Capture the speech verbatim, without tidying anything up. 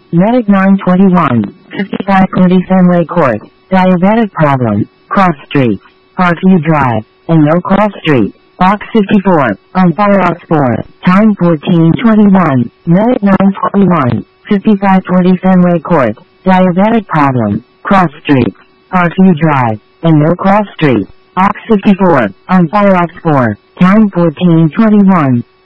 Medic nine twenty-one, fifty-five forty Fenway Court, diabetic problem, cross streets, Parkview Drive, and No Cross Street, box fifty-four, on Fireox four, time fourteen twenty-one, Medic nine twenty-one, fifty-five forty Fenway Court, diabetic problem, cross streets, Parkview Drive, and No Cross Street, box fifty-four, on Fireox four, time fourteen twenty-one.